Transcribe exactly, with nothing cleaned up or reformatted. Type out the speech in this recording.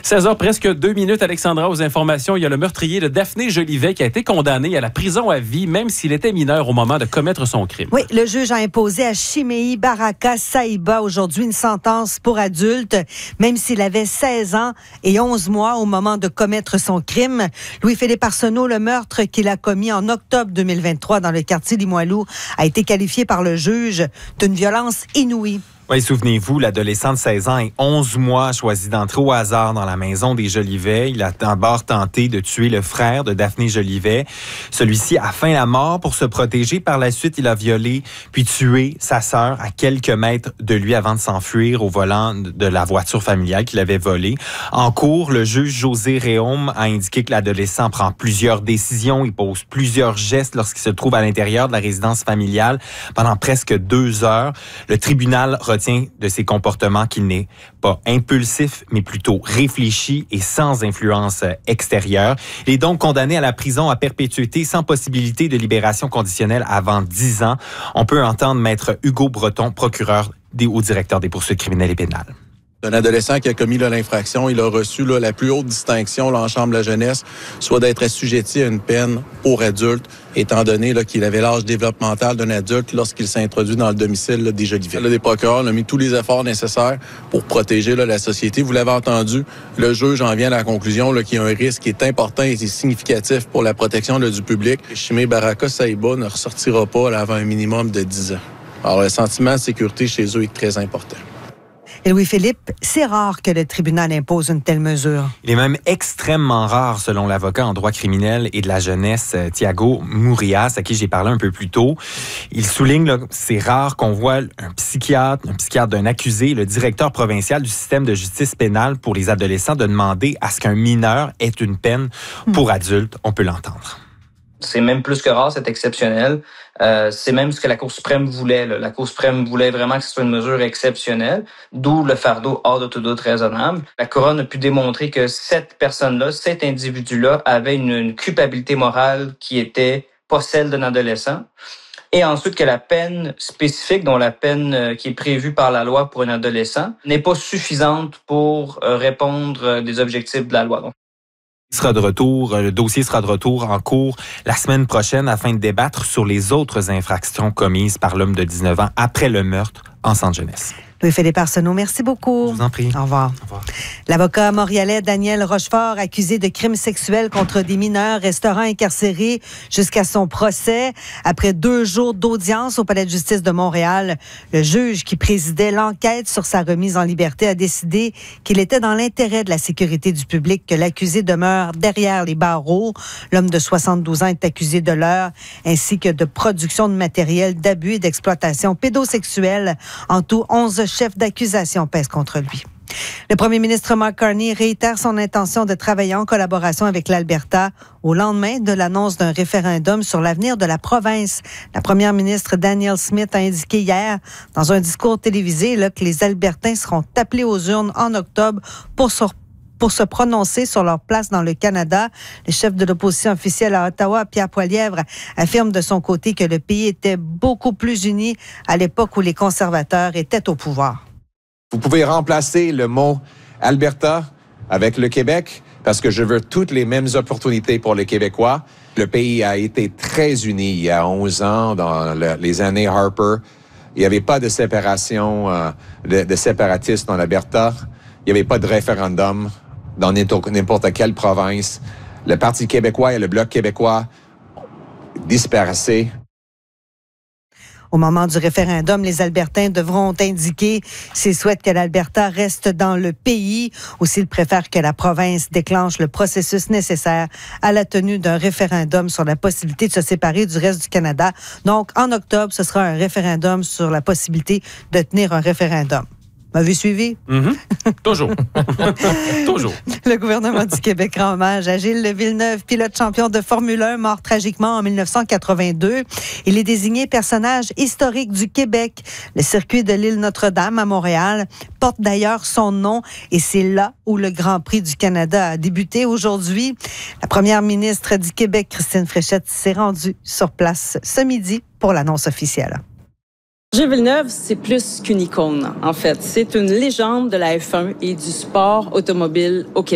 seize heures, presque deux minutes, Alexandra, aux informations. Il y a le meurtrier de Daphné Jolivet qui a été condamné à la prison à vie, même s'il était mineur au moment de commettre son crime. Oui, le juge a imposé à Chimei Baraka Saïba aujourd'hui une sentence pour adulte, même s'il avait seize ans et onze mois au moment de commettre son crime. Louis-Philippe Arsenault, le meurtre qu'il a commis en octobre deux mille vingt-trois dans le quartier Limoilou, a été qualifié par le juge d'une violence inouïe. Oui, souvenez-vous, l'adolescent de seize ans et onze mois a choisi d'entrer au hasard dans la maison des Jolivet. Il a d'abord tenté de tuer le frère de Daphné Jolivet. Celui-ci a feint la mort pour se protéger. Par la suite, il a violé puis tué sa sœur à quelques mètres de lui avant de s'enfuir au volant de la voiture familiale qu'il avait volée. En cours, le juge José Réaume a indiqué que l'adolescent prend plusieurs décisions. Il pose plusieurs gestes lorsqu'il se trouve à l'intérieur de la résidence familiale pendant presque deux heures. Le tribunal retient de ses comportements qu'il n'est pas impulsif, mais plutôt réfléchi et sans influence extérieure. Il est donc condamné à la prison à perpétuité sans possibilité de libération conditionnelle avant dix ans. On peut entendre Maître Hugo Breton, procureur des hauts directeurs des poursuites criminelles et pénales. Un adolescent qui a commis là, l'infraction, il a reçu là, la plus haute distinction là, en Chambre de la jeunesse, soit d'être assujetti à une peine pour adulte, étant donné là, qu'il avait l'âge développemental d'un adulte lorsqu'il s'est introduit dans le domicile là, des Jolivet. Là, les procureurs ont mis tous les efforts nécessaires pour protéger là, la société. Vous l'avez entendu, le juge en vient à la conclusion là, qu'il y a un risque qui est important et significatif pour la protection là, du public. Chimei Baraka Saïba ne ressortira pas là, avant un minimum de dix ans. Alors, le sentiment de sécurité chez eux est très important. Et Louis-Philippe, c'est rare que le tribunal impose une telle mesure. Il est même extrêmement rare, selon l'avocat en droit criminel et de la jeunesse, Thiago Mourias, à qui j'ai parlé un peu plus tôt. Il souligne que c'est rare qu'on voit un psychiatre, un psychiatre d'un accusé, le directeur provincial du système de justice pénale pour les adolescents, de demander à ce qu'un mineur ait une peine pour adulte. On peut l'entendre. C'est même plus que rare, c'est exceptionnel. Euh, c'est même ce que la Cour suprême voulait. Là. La Cour suprême voulait vraiment que ce soit une mesure exceptionnelle, d'où le fardeau hors de tout doute raisonnable. La Couronne a pu démontrer que cette personne-là, cet individu-là, avait une, une culpabilité morale qui était pas celle d'un adolescent. Et ensuite que la peine spécifique, dont la peine qui est prévue par la loi pour un adolescent, n'est pas suffisante pour euh, répondre euh, des objectifs de la loi. Donc, sera de retour, le dossier sera de retour en cours la semaine prochaine afin de débattre sur les autres infractions commises par l'homme de dix-neuf ans après le meurtre en centre jeunesse. Louis-Philippe Arsenault, merci beaucoup. Je vous en prie. Au revoir. Au revoir. L'avocat montréalais Daniel Rochefort, accusé de crimes sexuels contre des mineurs, restera incarcéré jusqu'à son procès. Après deux jours d'audience au Palais de justice de Montréal, le juge qui présidait l'enquête sur sa remise en liberté a décidé qu'il était dans l'intérêt de la sécurité du public que l'accusé demeure derrière les barreaux. L'homme de soixante-douze ans est accusé de leurre ainsi que de production de matériel d'abus et d'exploitation pédosexuelle. En tout, onze chefs d'accusation pèsent contre lui. Le premier ministre Mark Carney réitère son intention de travailler en collaboration avec l'Alberta au lendemain de l'annonce d'un référendum sur l'avenir de la province. La première ministre Danielle Smith a indiqué hier dans un discours télévisé là, que les Albertains seront appelés aux urnes en octobre pour se pour se prononcer sur leur place dans le Canada. Le chef de l'opposition officielle à Ottawa, Pierre Poilievre, affirme de son côté que le pays était beaucoup plus uni à l'époque où les conservateurs étaient au pouvoir. Vous pouvez remplacer le mot Alberta avec le Québec parce que je veux toutes les mêmes opportunités pour les Québécois. Le pays a été très uni il y a onze ans, dans le, les années Harper. Il n'y avait pas de séparation, euh, de, de séparatistes dans l'Alberta. Il n'y avait pas de référendum dans n'importe quelle province. Le Parti québécois et le Bloc québécois disparaissaient. Au moment du référendum, les Albertains devront indiquer s'ils souhaitent que l'Alberta reste dans le pays ou s'ils préfèrent que la province déclenche le processus nécessaire à la tenue d'un référendum sur la possibilité de se séparer du reste du Canada. Donc, en octobre, ce sera un référendum sur la possibilité de tenir un référendum. M'avez suivi? Mm-hmm. Toujours. Toujours. Le gouvernement du Québec rend hommage à Gilles Villeneuve, pilote champion de Formule un, mort tragiquement en dix-neuf cent quatre-vingt-deux. Il est désigné personnage historique du Québec. Le circuit de l'île Notre-Dame à Montréal porte d'ailleurs son nom et c'est là où le Grand Prix du Canada a débuté aujourd'hui. La première ministre du Québec, Christine Fréchette, s'est rendue sur place ce midi pour l'annonce officielle. Gilles Villeneuve, c'est plus qu'une icône, en fait. C'est une légende de la F un et du sport automobile au Québec.